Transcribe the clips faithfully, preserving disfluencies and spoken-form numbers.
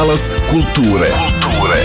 Talas kulture. Kulture.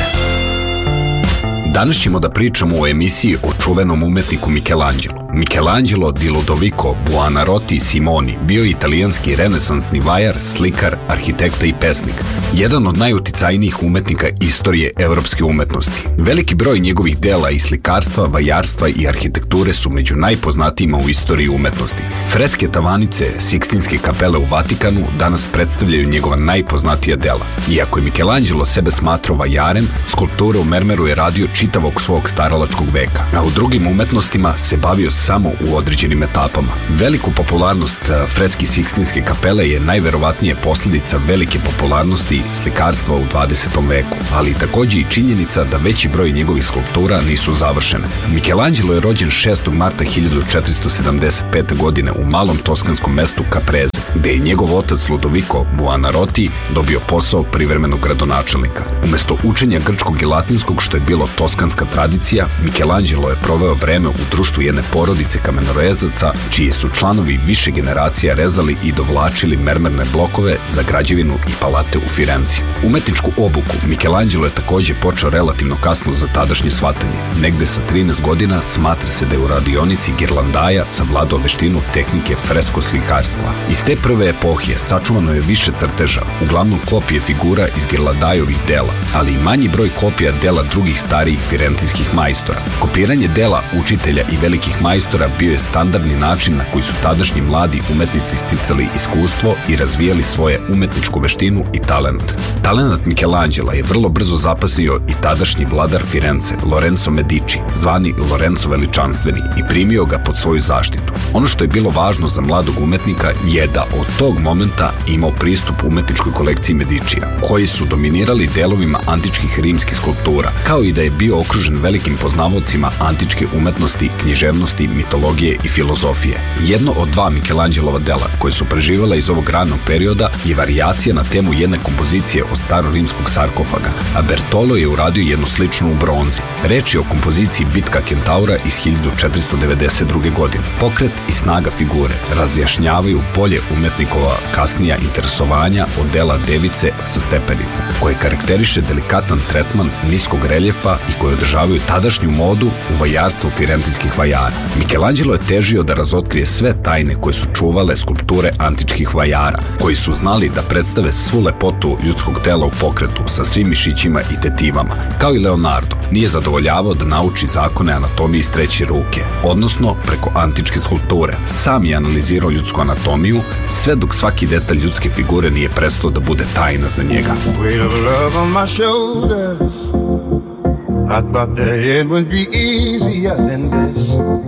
Danas ćemo da pričamo o emisiji o čuvenom umetniku Michelangelo. Michelangelo di Ludovico Buonarroti Simoni bio je italijanski renesansni vajar, slikar, arhitekta i pesnik. Jedan od najuticajnijih umetnika istorije evropske umetnosti. Veliki broj njegovih dela i slikarstva, vajarstva i arhitekture su među najpoznatijima u istoriji umetnosti. Freske tavanice Sikstinske kapele u Vatikanu danas predstavljaju njegova najpoznatija dela. Iako je Michelangelo sebe smatrao vajarem, skulpture u mermeru je radio čitavog svog staralačkog veka, a u drugim umetnostima se bavio samo u određenim etapama. Veliku popularnost freski Sikstinske kapele je najverovatnije posljedica velike popularnosti slikarstva u dvadesetom veku, ali takođe i činjenica da veći broj njegovih skulptura nisu završene. Michelangelo je rođen šestog marta hiljadu četiristo sedamdeset pete. godine u malom toskanskom mestu Caprese, gde je njegov otac Ludovico Buonarroti dobio posao privremenog gradonačelnika. Umesto učenja grčkog i latinskog, što je bilo toskanska tradicija, Michelangelo je proveo vreme u društvu jedne porodice kamenorezaca, čiji su članovi više generacija rezali i dovlačili mermerne blokove za građevinu i palate u Firenci. Umetničku obuku Michelangelo je takođe počeo relativno kasno za tadašnje shvatanje. Negde sa trinaest godina smatra se da je u radionici Girlandaja savladao veštinu tehnike fresko slikarstva. Iz te prve epohije sačuvano je više crteža, uglavnom kopije figura iz Girlandajovih dela, ali i manji broj kopija dela drugih starijih firencijskih majstora. Kopiranje dela učitelja i velikih majstora bio je standardni način na koji su tadašnji mladi umetnici sticali iskustvo i razvijali svoje umetničku veštinu i talent. Talenat Michelangela je vrlo brzo zapazio i tadašnji vladar Firence, Lorenzo Medici, zvani Lorenzo Veličanstveni, i primio ga pod svoju zaštitu. Ono što je bilo važno za mladog umetnika je da od tog momenta imao pristup umetničkoj kolekciji Medicija, koji su dominirali delovima antičkih rimskih skulptura, kao i da je bio okružen velikim poznavalcima antičke umetnosti, književnosti, mitologije i filozofije. Jedno od dva Michelangelova dela koje su preživala iz ovog ranog perioda je varijacija na temu jedne kompozicije od starorimskog sarkofaga, a Bertolo je uradio jednu sličnu u bronzi. Reč je o kompoziciji Bitka Kentaura iz hiljadu četiristo devedeset druge. godine. Pokret i snaga figure razjašnjavaju polje umetnikova kasnija interesovanja od dela Device sa stepenica, koje karakteriše delikatan tretman niskog reljefa i koje održavaju tadašnju modu u vajarstvu firentijskih vajara. Michelangelo je težio da razotkrije sve tajne koje su čuvale skulpture antičkih vajara, koji su znali da predstave svu lepotu ljudskog tela u pokretu sa svim mišićima i tetivama. Kao i Leonardo, nije zadovoljavao da nauči zakone anatomije iz treće ruke, odnosno preko antičke skulpture. Sam je analizirao ljudsku anatomiju, sve dok svaki detalj ljudske figure nije prestao da bude tajna za njega. I thought that it would be easier than this.